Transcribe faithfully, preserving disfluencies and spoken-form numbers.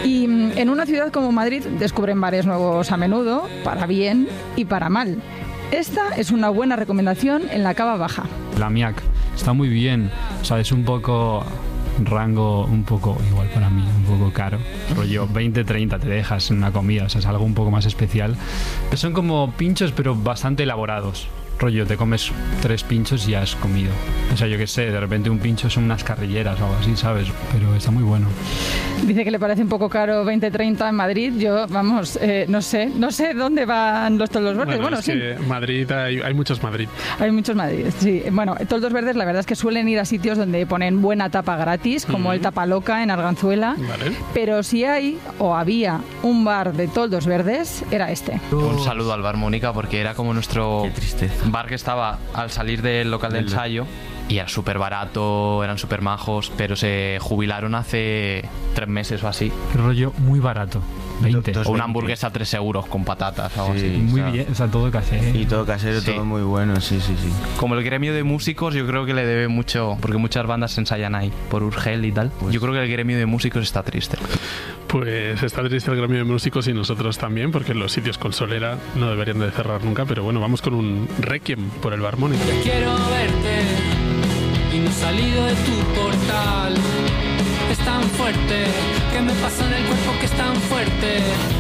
Y en una ciudad como Madrid descubren bares nuevos a menudo, para bien y para mal. Esta es una buena recomendación en la Cava Baja. La Miac está muy bien, o sea, es un poco rango, un poco igual para mí, un poco caro. Rollo veinte treinta te dejas en una comida, o sea, es algo un poco más especial. Son como pinchos pero bastante elaborados. Rollo, te comes tres pinchos y ya has comido. O sea, yo qué sé, de repente un pincho son unas carrilleras o algo así, ¿sabes? Pero está muy bueno. Dice que le parece un poco caro veinte treinta en Madrid. Yo, vamos, eh, no sé, no sé dónde van los toldos verdes. Bueno, Bueno, es sí. que Madrid, hay, hay muchos Madrid. Hay muchos Madrid, sí. Bueno, toldos verdes la verdad es que suelen ir a sitios donde ponen buena tapa gratis, como mm. el Tapa Loca en Arganzuela. Vale. Pero si hay o había un bar de toldos verdes, era este. Un saludo al Bar Mónica, porque era como nuestro bar que estaba al salir del local de ensayo y era súper barato, eran súper majos, pero se jubilaron hace tres meses o así. Rollo muy barato, veinte. O una hamburguesa a tres euros con patatas o algo Sí, así. Muy o sea, bien, o sea, todo casero. Y todo casero, Sí. todo muy bueno, sí, sí, sí. Como el gremio de músicos, yo creo que le debe mucho, porque muchas bandas se ensayan ahí, por Urgel y tal. Pues- Yo creo que el gremio de músicos está triste. Pues está triste el gremio de músicos y nosotros también, porque los sitios con solera no deberían de cerrar nunca, pero bueno, vamos con un requiem por el Bar Mónica. Quiero verte y no he salido de tu portal. Es tan fuerte que me pasa en el cuerpo que es tan fuerte.